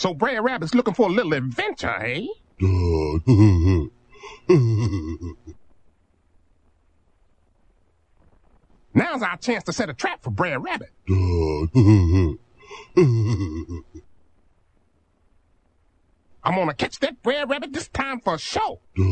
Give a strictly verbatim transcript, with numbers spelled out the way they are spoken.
So Brer Rabbit's looking for a little adventure, eh? Now's our chance to set a trap for Brer Rabbit. I'm gonna catch that Brer Rabbit this time for sure.